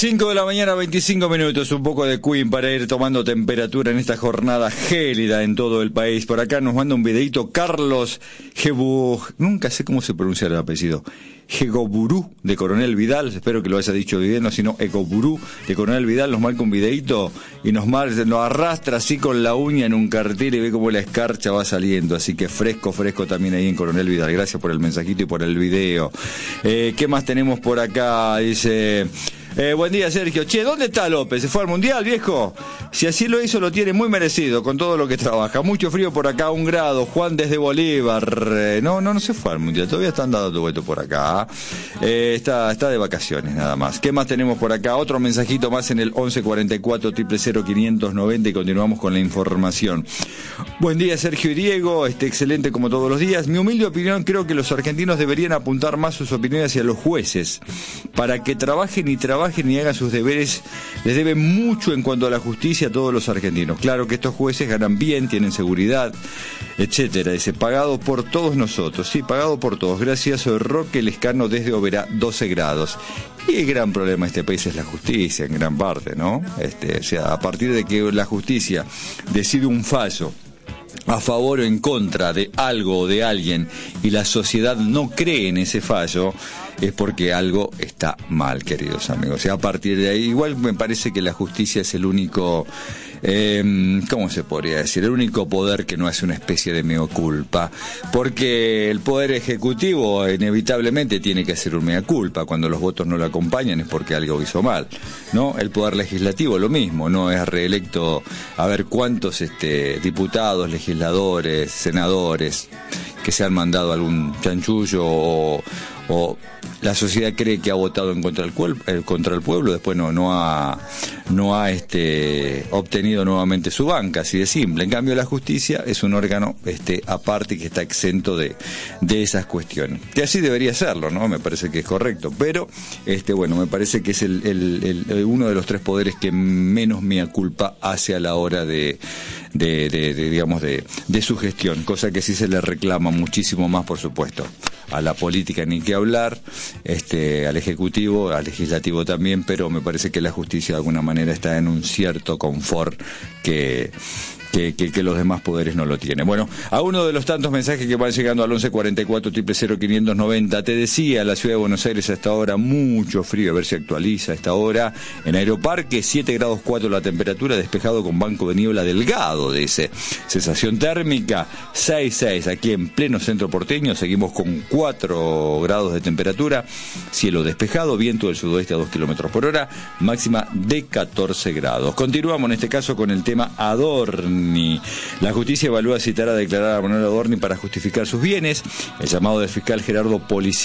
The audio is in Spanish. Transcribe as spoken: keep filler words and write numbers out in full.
cinco de la mañana, veinticinco minutos, un poco de Queen para ir tomando temperatura en esta jornada gélida en todo el país. Por acá nos manda un videito Carlos Gebu, nunca sé cómo se pronuncia el apellido, Gegoburú de Coronel Vidal, espero que lo haya dicho bien, no, sino Egoburú de Coronel Vidal, nos marca un videito y nos, mar, nos arrastra así con la uña en un cartel y ve cómo la escarcha va saliendo, así que fresco, fresco también ahí en Coronel Vidal. Gracias por el mensajito y por el video. Eh, ¿qué más tenemos por acá? Dice... Eh, buen día, Sergio. Che, ¿dónde está López? ¿Se fue al Mundial, viejo? Si así lo hizo, lo tiene muy merecido con todo lo que trabaja. Mucho frío por acá, un grado. Juan desde Bolívar. Eh, no, no, no se fue al Mundial. Todavía están dando vuelto por acá. Eh, está, está de vacaciones, nada más. ¿Qué más tenemos por acá? Otro mensajito más en el once cuarenta y cuatro, cero cero quinientos noventa y continuamos con la información. Buen día, Sergio y Diego. Este, excelente como todos los días. Mi humilde opinión, creo que los argentinos deberían apuntar más sus opiniones hacia los jueces para que trabajen y trabajen trabajen y hagan sus deberes. Les debe mucho en cuanto a la justicia a todos los argentinos. Claro que estos jueces ganan bien, tienen seguridad, etcétera. Dice, pagado por todos nosotros. Sí, pagado por todos. Gracias, soy Roque Lescano desde Oberá, doce grados. Y el gran problema de este país es la justicia, en gran parte, ¿no? Este, o sea, a partir de que la justicia decide un fallo a favor o en contra de algo o de alguien y la sociedad no cree en ese fallo, es porque algo está mal, queridos amigos. Y a partir de ahí, igual me parece que la justicia es el único, eh, ¿cómo se podría decir? El único poder que no hace una especie de mea culpa, porque el poder ejecutivo inevitablemente tiene que hacer un mea culpa. Cuando los votos no lo acompañan es porque algo hizo mal, ¿no? El poder legislativo lo mismo, no es reelecto a ver cuántos este, diputados, legisladores, senadores que se han mandado algún chanchullo o, o la sociedad cree que ha votado en contra del pueblo, contra el pueblo, después no no ha no ha este obtenido nuevamente su banca, así de simple. En cambio la justicia es un órgano este aparte que está exento de de esas cuestiones. Que así debería serlo, ¿no? Me parece que es correcto, pero este bueno, me parece que es el, el, el uno de los tres poderes que menos mea culpa hace a la hora de de, de, de digamos de de su gestión, cosa que sí se le reclama muchísimo más, por supuesto, a la política ni que hablar, este, al ejecutivo, al legislativo también, pero me parece que la justicia de alguna manera está en un cierto confort que Que, que, que los demás poderes no lo tienen. Bueno, a uno de los tantos mensajes que van llegando al once cuarenta y cuatro, cero cero quinientos noventa, te decía, la ciudad de Buenos Aires a esta hora, mucho frío, a ver si actualiza a esta hora, en Aeroparque, siete grados cuatro la temperatura, despejado con banco de niebla delgado, dice, sensación térmica, seis seis, aquí en pleno centro porteño, seguimos con cuatro grados de temperatura, cielo despejado, viento del sudoeste a dos kilómetros por hora, máxima de catorce grados. Continuamos en este caso con el tema Adorni. La justicia evalúa citar a declarar a Manuel Adorni para justificar sus bienes. El llamado del fiscal Gerardo Policía